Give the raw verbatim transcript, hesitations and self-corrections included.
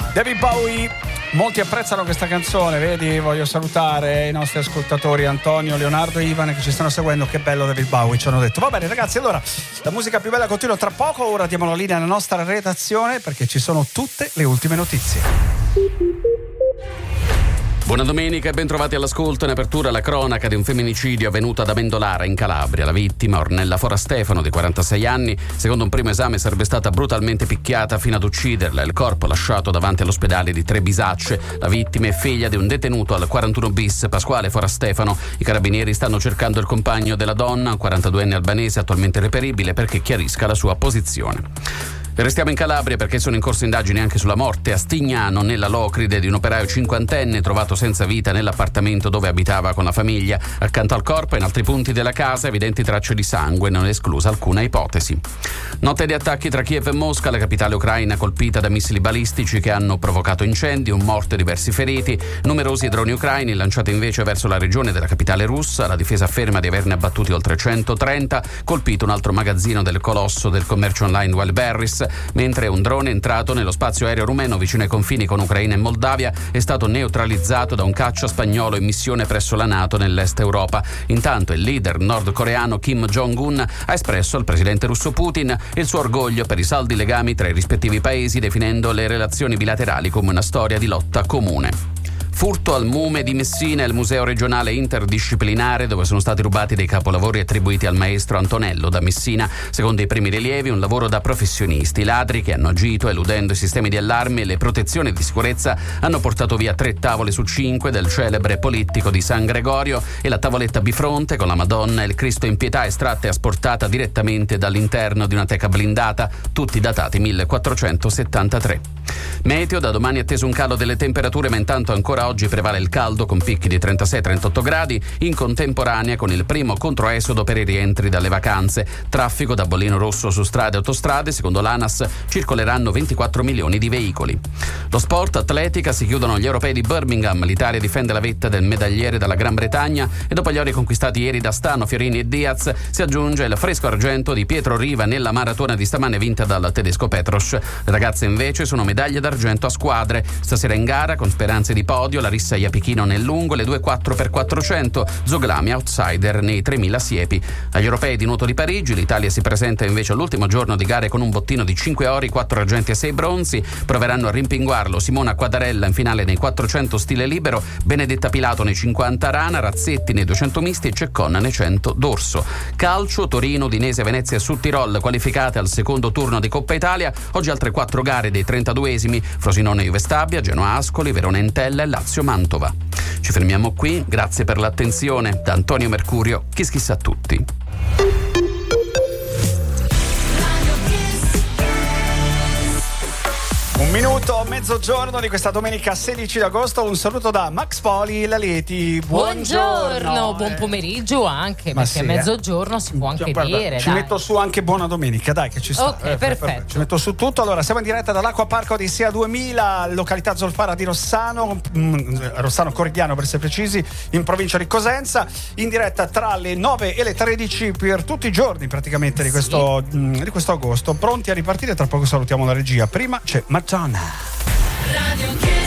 David Bowie, molti apprezzano questa canzone, vedi? Voglio salutare i nostri ascoltatori Antonio, Leonardo e Ivan che ci stanno seguendo. Che bello David Bowie, ci hanno detto. Va bene ragazzi, allora la musica più bella continua tra poco. Ora diamo la linea alla nostra redazione perché ci sono tutte le ultime notizie. Buona domenica e ben trovati all'ascolto. In apertura la cronaca di un femminicidio avvenuto ad Amendolara in Calabria. La vittima, Ornella Forastefano, di quarantasei anni, secondo un primo esame sarebbe stata brutalmente picchiata fino ad ucciderla. Il corpo lasciato davanti all'ospedale di Trebisacce. La vittima è figlia di un detenuto al quarantuno bis, Pasquale Forastefano. I carabinieri stanno cercando il compagno della donna, un quarantaduenne albanese attualmente reperibile, perché chiarisca la sua posizione. Restiamo in Calabria perché sono in corso indagini anche sulla morte a Stignano, nella Locride, di un operaio cinquantenne trovato senza vita nell'appartamento dove abitava con la famiglia. Accanto al corpo, in altri punti della casa, evidenti tracce di sangue, non è esclusa alcuna ipotesi. Notte di attacchi tra Kiev e Mosca, la capitale ucraina colpita da missili balistici che hanno provocato incendi, un morto e diversi feriti. Numerosi droni ucraini lanciati invece verso la regione della capitale russa. La difesa afferma di averne abbattuti oltre centotrenta, colpito un altro magazzino del colosso del commercio online Wildberries, mentre un drone entrato nello spazio aereo rumeno vicino ai confini con Ucraina e Moldavia è stato neutralizzato da un caccia spagnolo in missione presso la NATO nell'est Europa. Intanto il leader nordcoreano Kim Jong-un ha espresso al presidente russo Putin il suo orgoglio per i saldi legami tra i rispettivi paesi, definendo le relazioni bilaterali come una storia di lotta comune. Furto al Mume di Messina, il museo regionale interdisciplinare dove sono stati rubati dei capolavori attribuiti al maestro Antonello da Messina. Secondo i primi rilievi, un lavoro da professionisti. I ladri che hanno agito eludendo i sistemi di allarme e le protezioni di sicurezza hanno portato via tre tavole su cinque del celebre polittico di San Gregorio e la tavoletta bifronte con la Madonna e il Cristo in pietà estratta e asportata direttamente dall'interno di una teca blindata, tutti datati millequattrocentosettantatré. Meteo, da domani è atteso un calo delle temperature, ma intanto ancora oggi prevale il caldo con picchi di trentasei trentotto gradi, in contemporanea con il primo controesodo per i rientri dalle vacanze. Traffico da bollino rosso su strade e autostrade, secondo l'ANAS circoleranno ventiquattro milioni di veicoli. Lo sport, atletica, si chiudono gli europei di Birmingham, l'Italia difende la vetta del medagliere dalla Gran Bretagna e dopo gli ori conquistati ieri da Stano, Fiorini e Diaz si aggiunge il fresco argento di Pietro Riva nella maratona di stamane vinta dal tedesco Petros. Le ragazze invece sono medaglie d'argento a squadre, stasera in gara con speranze di podio Larissa Iapichino nel lungo, le due quattro per quattrocento, Zoglami outsider nei tremila siepi. Agli europei di nuoto di Parigi l'Italia si presenta invece all'ultimo giorno di gare con un bottino di cinque ori, quattro argenti e sei bronzi. Proveranno a rimpinguarlo Simona Quadarella in finale nei quattrocento stile libero, Benedetta Pilato nei cinquanta rana, Razzetti nei duecento misti e Cecconna nei cento dorso. Calcio, Torino, Udinese, Venezia e Sud Tirol qualificate al secondo turno di Coppa Italia. Oggi altre quattro gare dei trentaduesimi: Frosinone Juve Stabia, Genoa Ascoli, Verona Entella e Lazio Mantova. Ci fermiamo qui, grazie per l'attenzione. Da Antonio Mercurio, Kiss Kiss a tutti. Un minuto, mezzogiorno di questa domenica sedici d'agosto. Un saluto da Max Poli, la Leti. Buongiorno, Buongiorno, buon pomeriggio anche, Ma perché sì, a mezzogiorno eh. si può anche Guarda, dire. Ci dai. metto su anche buona domenica, dai, che ci sta. Ok, eh, perfetto. Ci metto su tutto. Allora, siamo in diretta dall'Acquaparco di Sea duemila, località Zolfara di Rossano, mh, Rossano Corigliano per essere precisi, in provincia di Cosenza. In diretta tra le nove e le tredici per tutti i giorni praticamente di questo, sì. mh, di questo agosto. Pronti a ripartire? Tra poco salutiamo la regia. Prima c'è Madonna. Radio